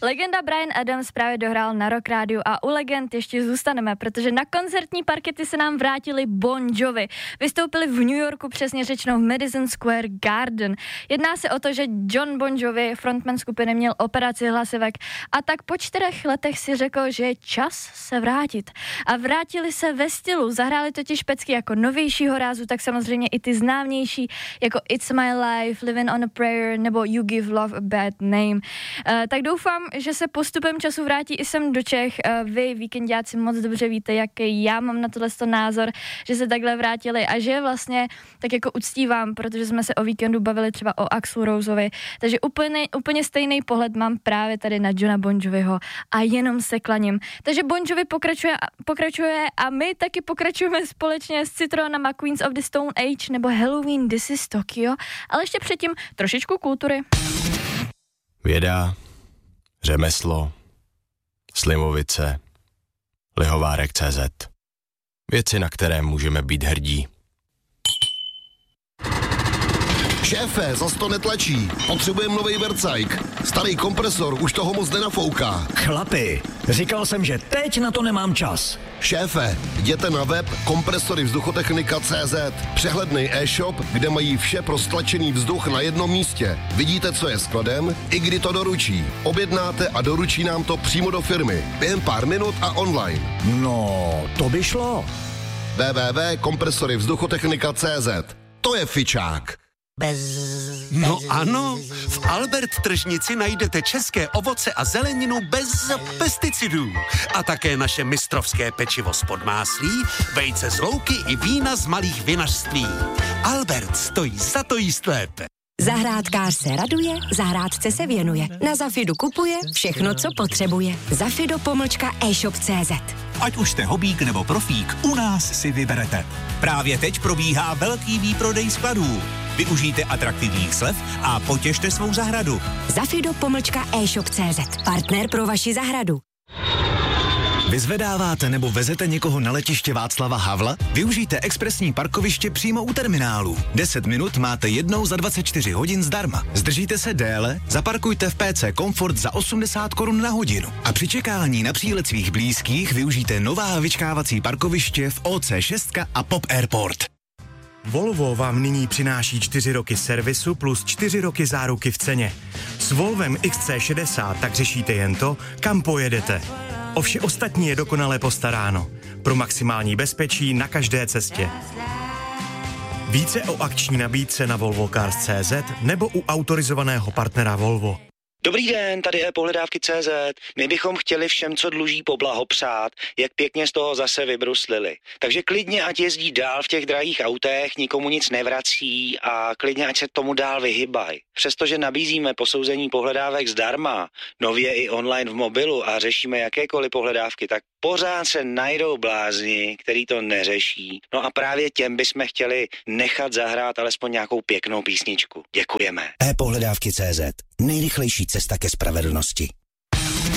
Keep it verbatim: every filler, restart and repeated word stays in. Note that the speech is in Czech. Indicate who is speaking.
Speaker 1: Legenda Bryan Adams právě dohrál na Rock Rádiu a u legend ještě zůstaneme, protože na koncertní parkety se nám vrátili Bon Jovi. Vystoupili v New Yorku, přesně řečeno v Madison Square Garden. Jedná se o to, že John Bon Jovi, frontman skupiny, měl operaci hlasivek a tak po čtyřech letech si řekl, že je čas se vrátit. A vrátili se ve stylu, zahráli totiž pecky jako novějšího rázu, tak samozřejmě i ty známější, jako It's My Life, Living on a Prayer nebo You Give Love a Bad Name. Uh, tak doufám, že se postupem času vrátí i sem do Čech. Uh, vy, víkendáci, moc dobře víte, jaký já mám na tohle názor, že se takhle vrátili a že vlastně tak jako uctívám, protože jsme se o víkendu bavili třeba o Axlu Roseovi, takže úplně, úplně stejný pohled mám právě tady na Johna Bon Joviho a jenom se klaním. Takže Bon Jovi pokračuje, pokračuje a my taky pokračujeme společně s Citronama, Queens of the Stone Age nebo Halloween This is Tokyo, ale ještě předtím trošičku kultury.
Speaker 2: Věda, řemeslo, Slimovice, Lihovárek tečka cé zet. Věci, na které můžeme být hrdí.
Speaker 3: Šéfe, zas to netlačí. Potřebujeme novej vercajk. Starý kompresor už toho moc nenafouká.
Speaker 4: Chlapi, říkal jsem, že teď na to nemám čas.
Speaker 3: Šéfe, jděte na web kompresory vzduchotechnika tečka cé zet. Přehledný e-shop, kde mají vše pro stlačený vzduch na jednom místě. Vidíte, co je skladem, i kdy to doručí. Objednáte a doručí nám to přímo do firmy. Během pár minut a online.
Speaker 4: No, to by šlo.
Speaker 3: w w w tečka kompresory vzduchotechnika tečka cé zet. To je fičák.
Speaker 5: Bez...
Speaker 6: No ano, v Albert tržnici najdete české ovoce a zeleninu bez pesticidů. A také naše mistrovské pečivo z podmáslí, vejce z louky i vína z malých vinařství. Albert stojí za to jíst lépe.
Speaker 7: Zahrádkář se raduje, zahrádce se věnuje. Na Zafidu kupuje všechno, co potřebuje. Zafido pomlčka e-shop tečka cé zet.
Speaker 8: Ať už jste hobík nebo profík, u nás si vyberete. Právě teď probíhá velký výprodej skladů. Využijte atraktivních slev a potěšte svou zahradu.
Speaker 7: Zafido pomlčka e-shop tečka cé zet. Partner pro vaši zahradu.
Speaker 4: Vyzvedáváte nebo vezete někoho na letiště Václava Havla? Využijte expresní parkoviště přímo u terminálu. deset minut máte jednou za dvacet čtyři hodin zdarma. Zdržíte se déle? Zaparkujte v P C Comfort za osmdesát korun na hodinu. A při čekání na přílet svých blízkých využijte nová vyčkávací parkoviště v O C šest a Pop Airport.
Speaker 9: Volvo vám nyní přináší čtyři roky servisu plus čtyři roky záruky v ceně. S Volvem X C šedesát tak řešíte jen to, kam pojedete. O vše ostatní je dokonale postaráno. Pro maximální bezpečí na každé cestě. Více o akční nabídce na volvo cars tečka cé zet nebo u autorizovaného partnera Volvo.
Speaker 10: Dobrý den, tady je pohledávky tečka cé zet. My bychom chtěli všem, co dluží, poblahopřát, jak pěkně z toho zase vybruslili. Takže klidně, ať jezdí dál v těch drahých autech, nikomu nic nevrací a klidně, ať se tomu dál vyhybají. Přestože nabízíme posouzení pohledávek zdarma, nově i online v mobilu a řešíme jakékoliv pohledávky, tak pořád se najdou blázni, který to neřeší. No a právě těm bychom chtěli nechat zahrát alespoň nějakou pěknou písničku. Děkujeme.
Speaker 11: e-pohledávky tečka cé zet. Nejrychlejší cesta ke spravedlnosti.